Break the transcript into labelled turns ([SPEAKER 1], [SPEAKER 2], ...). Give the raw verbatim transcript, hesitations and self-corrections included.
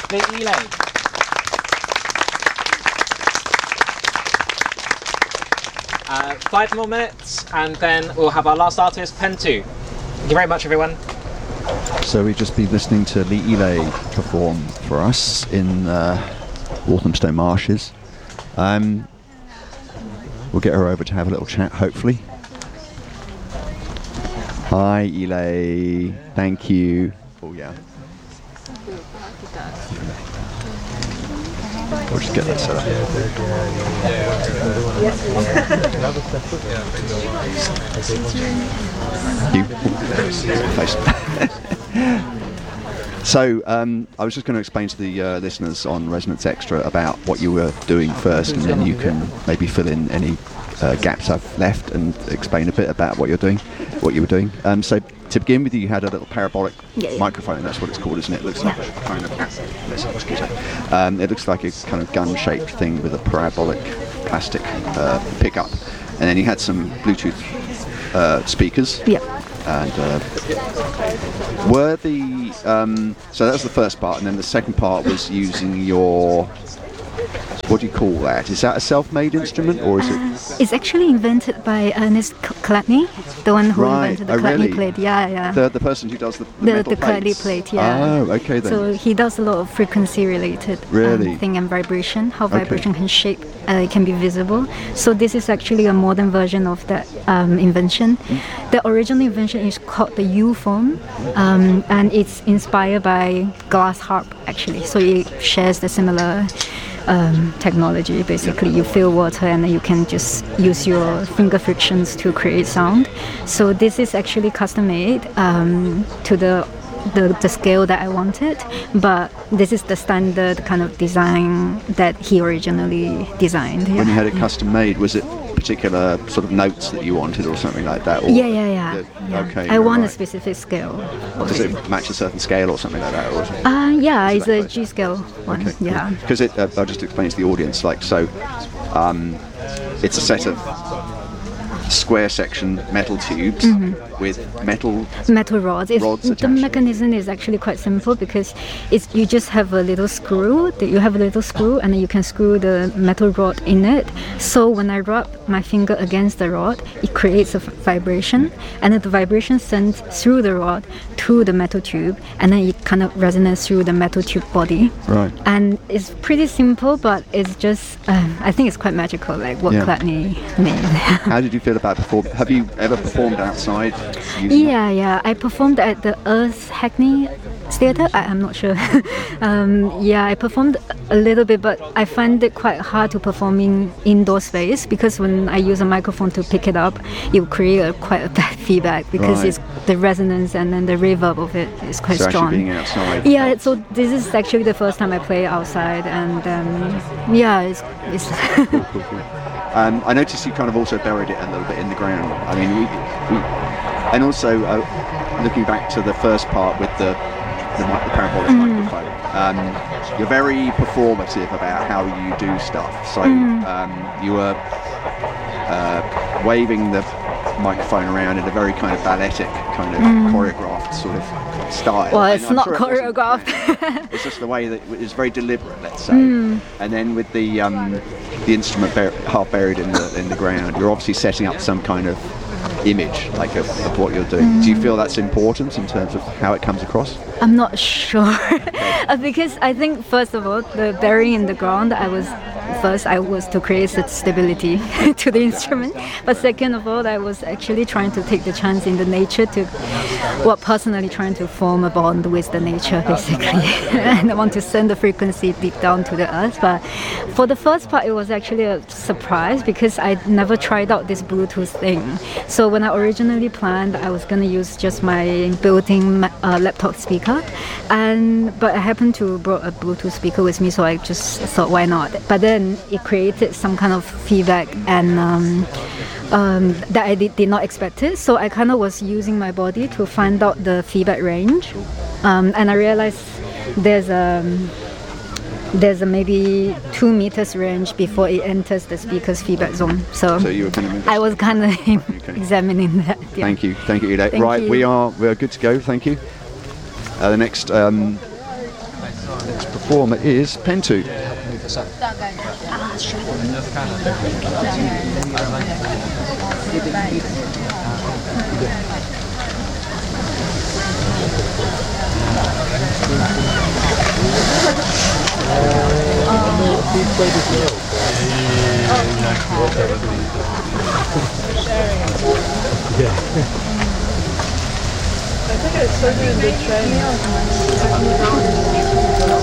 [SPEAKER 1] Lee Elay. Uh, five more minutes, and then we'll have our last artist, Pentu. Thank you very much, everyone.
[SPEAKER 2] So we've just been listening to Lee Elay perform for us in uh, Walthamstow Marshes. Um, we'll get her over to have a little chat, hopefully. Hi, Elay. Thank you. Oh, yeah. We'll just get that set up. You. So, um, I was just going to explain to the uh, listeners on Resonance Extra about what you were doing first, and then you can maybe fill in any uh, gaps I've left and explain a bit about what you're doing, what you were doing. Um, so, to begin with, you had a little parabolic
[SPEAKER 3] yeah, yeah.
[SPEAKER 2] microphone. That's what it's called, isn't it? It looks like a kind of. Um, it looks like a kind of gun-shaped thing with a parabolic plastic uh, pickup, and then you had some Bluetooth uh, speakers.
[SPEAKER 3] Yeah.
[SPEAKER 2] And uh, were the um, so that was the first part, and then the second part was using your. What do you call that? Is that a self-made instrument, or is it?
[SPEAKER 3] Uh, it's actually invented by Ernest Chladni, the one who
[SPEAKER 2] right.
[SPEAKER 3] invented the
[SPEAKER 2] oh,
[SPEAKER 3] Chladni
[SPEAKER 2] really?
[SPEAKER 3] plate. Yeah, yeah.
[SPEAKER 2] The the person who does the the,
[SPEAKER 3] the,
[SPEAKER 2] metal
[SPEAKER 3] the Chladni plate. Yeah.
[SPEAKER 2] Oh, okay then.
[SPEAKER 3] So he does a lot of frequency-related
[SPEAKER 2] really?
[SPEAKER 3] um, thing and vibration. How
[SPEAKER 2] okay.
[SPEAKER 3] vibration can shape, uh, can be visible. So this is actually a modern version of that um, invention. Mm. The original invention is called the U-phone, um, and it's inspired by glass harp actually. So it shares the similar. Um, technology. Basically, you fill water and then you can just use your finger frictions to create sound. So this is actually custom made um, to the, the the scale that I wanted, but this is the standard kind of design that he originally designed. Yeah.
[SPEAKER 2] When you had it custom made, was it particular sort of notes that you wanted or something like that? Or
[SPEAKER 3] yeah, yeah, yeah.
[SPEAKER 2] The,
[SPEAKER 3] yeah.
[SPEAKER 2] Okay.
[SPEAKER 3] I want
[SPEAKER 2] right.
[SPEAKER 3] a specific scale.
[SPEAKER 2] Does it match a certain scale or something like that? Or
[SPEAKER 3] uh, yeah, it's a
[SPEAKER 2] close?
[SPEAKER 3] G scale one.
[SPEAKER 2] Okay,
[SPEAKER 3] yeah.
[SPEAKER 2] Because cool. uh, I'll just explain to the audience. Like, so, um, it's a set of square section metal tubes mm-hmm. with metal
[SPEAKER 3] metal rods. It's,
[SPEAKER 2] rods
[SPEAKER 3] the mechanism is actually quite simple because it's you just have a little screw. That you have a little screw, and then you can screw the metal rod in it. So when I rub my finger against the rod, it creates a vibration, and then the vibration sends through the rod to the metal tube, and then it kind of resonates through the metal tube body.
[SPEAKER 2] Right.
[SPEAKER 3] And it's pretty simple, but it's just um, I think it's quite magical, like what
[SPEAKER 2] yeah.
[SPEAKER 3] Chladni made.
[SPEAKER 2] How did you feel about perform? Have you ever performed outside?
[SPEAKER 3] Yeah, it? yeah. I performed at the Earth Hackney Theatre. I, I'm not sure. um, yeah, I performed a little bit, but I find it quite hard to perform in indoor space because when I use a microphone to pick it up, it will create a, quite a bad feedback because
[SPEAKER 2] right.
[SPEAKER 3] it's the resonance and then the reverb of it is quite
[SPEAKER 2] so
[SPEAKER 3] strong.
[SPEAKER 2] Actually being outside.
[SPEAKER 3] Yeah, so this is actually the first time I play outside, and um, yeah, it's. it's
[SPEAKER 2] cool, cool, cool. Um, I noticed you kind of also buried it a little bit in the ground. I mean, we, we and also uh, looking back to the first part with the the, the parabolic mm. microphone, um, you're very performative about how you do stuff. So mm. um, you were uh, waving the microphone around in a very kind of balletic, kind of mm. choreographed sort of style.
[SPEAKER 3] Well, it's
[SPEAKER 2] not
[SPEAKER 3] sure choreographed.
[SPEAKER 2] It it's just the way that it's very deliberate, let's say. Mm. And then with the um, the instrument bur- half buried in the in the ground, you're obviously setting up some kind of image, like of, of what you're doing. Mm. Do you feel that's important in terms of how it comes across?
[SPEAKER 3] I'm not sure, because I think first of all, the burying in the ground, I was first I was to create stability to the instrument, but second of all, I was actually trying to take the chance in the nature to, well, personally trying to form a bond with the nature, basically, and I want to send the frequency deep down to the earth. But for the first part, it was actually a surprise because I never tried out this Bluetooth thing. So when I originally planned, I was going to use just my built-in uh, laptop speaker, and but I happened to brought a Bluetooth speaker with me, so I just thought, why not? But then it created some kind of feedback and um, um, that I did, did not expect it. So I kind of was using my body to find out the feedback range, um, and I realized there's a there's a maybe two meters range before it enters the speaker's feedback zone. So,
[SPEAKER 2] so you were kind of
[SPEAKER 3] I was kind of okay. examining that. Yeah.
[SPEAKER 2] Thank you, thank you, Elay.
[SPEAKER 3] Thank
[SPEAKER 2] right,
[SPEAKER 3] you.
[SPEAKER 2] we are we are good to go. Thank you. Uh, the next um, Next performer is Pentu.
[SPEAKER 4] I think I saw you in the train.